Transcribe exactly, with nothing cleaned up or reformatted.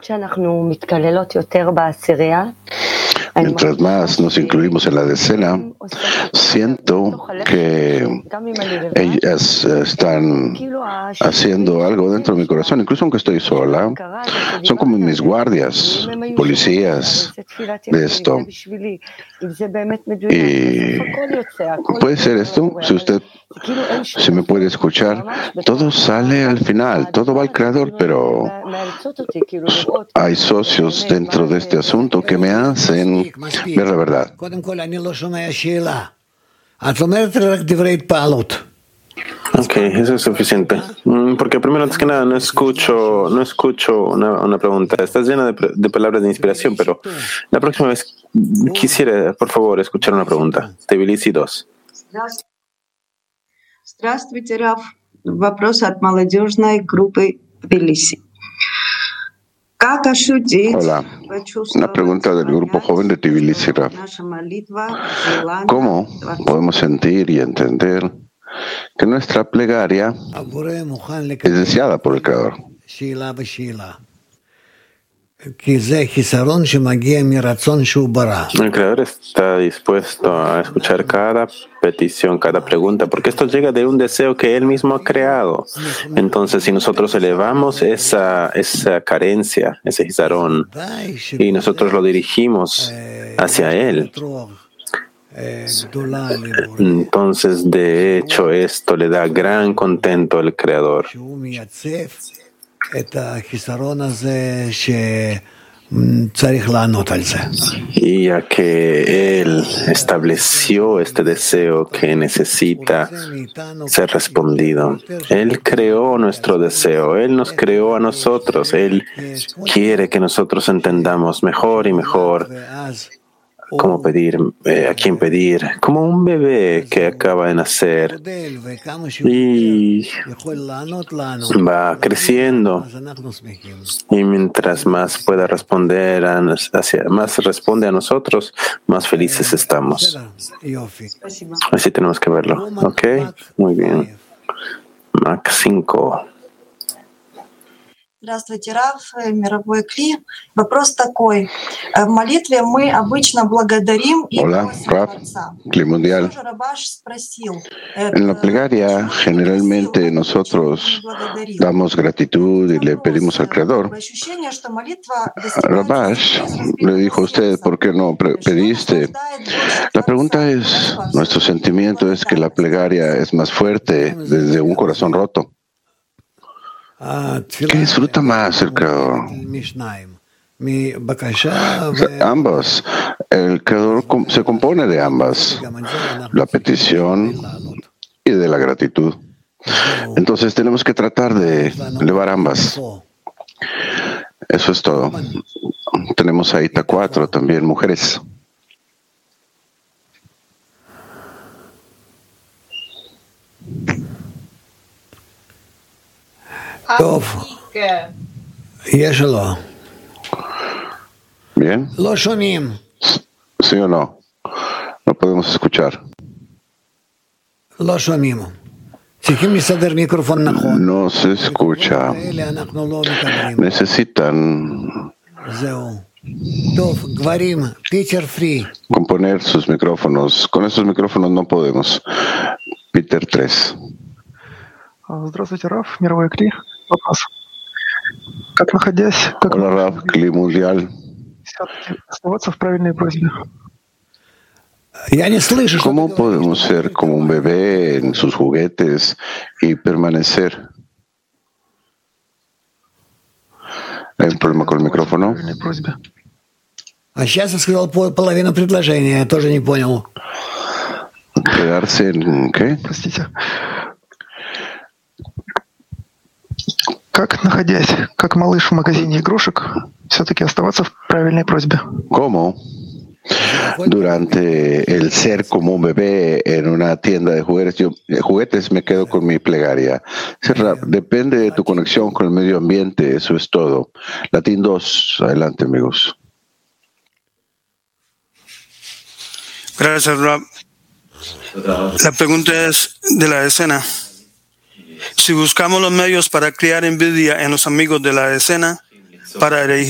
Mientras más nos incluimos en la decena, siento que ellas están haciendo algo dentro de mi corazón, incluso aunque estoy sola. Son como mis guardias, policías de esto. Y puede ser esto, si usted se me puede escuchar, todo sale al final, todo va al Creador, pero hay socios dentro de este asunto que me hacen ver la verdad. Ok, eso es suficiente. Porque primero, antes que nada, no escucho, no escucho una, una pregunta. Estás llena de, de palabras de inspiración, pero la próxima vez quisiera, por favor, escuchar una pregunta. Tbilisi dos. Здравствуйте, Рав. Вопрос от молодежной группы Тбилиси. Hola, una pregunta del grupo joven de Tbilisi, Raf. ¿Cómo podemos sentir y entender que nuestra plegaria es deseada por el Creador? El Creador está dispuesto a escuchar cada petición, cada pregunta, porque esto llega de un deseo que Él mismo ha creado. Entonces, si nosotros elevamos esa, esa carencia, ese Hizarón, y nosotros lo dirigimos hacia Él, entonces, de hecho, esto le da gran contento al Creador. Y ya que Él estableció este deseo que necesita ser respondido, Él creó nuestro deseo, Él nos creó a nosotros, Él quiere que nosotros entendamos mejor y mejor cómo pedir, eh, a quién pedir, como un bebé que acaba de nacer y va creciendo, y mientras más pueda responder a, hacia, más responde a nosotros, más felices estamos. Así tenemos que verlo. ¿Ok? Muy bien. Mac cinco. Здравствуйте, Рав, мировой Кли. Вопрос такой. В молитве мы обычно благодарим и просим Отца. Тоже Рабаш спросил. En la plegaria, generalmente nosotros damos gratitud y le pedimos al Creador. Rabash le dijo a usted, ¿por qué no pediste? La pregunta es, nuestro sentimiento es que la plegaria es más fuerte desde un corazón roto. ¿Qué disfruta más el Creador? O sea, ambas. El Creador se compone de ambas, la petición y de la gratitud. Entonces tenemos que tratar de elevar ambas. Eso es todo. Tenemos a Ita cuatro también, mujeres. Bien. ¿Sí o no? No podemos escuchar. No se escucha. Necesitan componer sus micrófonos. Con esos micrófonos no podemos. Peter tres. Здравствуйте, Раф, мировой Кли. Вопрос. Как находясь, как Hola, Raf, Kli Mundial. все-таки оставаться в правильной просьбе? ¿Cómo podemos ser como un bebé en sus juguetes y permanecer? ¿Hay un problema con el micrófono? ¿Quedarse en qué? Простите. Как, находясь, как малыш в магазине игрушек, все-таки оставаться в правильной просьбе? ¿Cómo? Durante el ser como un bebé en una tienda de juguetes, yo, juguetes me quedo con mi plegaria. Depende de tu conexión con el medio ambiente, eso es todo. Latín dos, adelante amigos. Gracias, Rab. La pregunta es de la escena. Si buscamos los medios para crear envidia en los amigos de la escena, para